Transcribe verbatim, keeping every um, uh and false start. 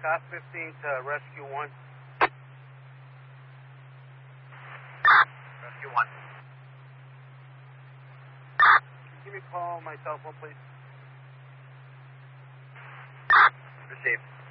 Scott fifteen to Rescue one. Rescue one. Give me a call on my cell phone, please. Received.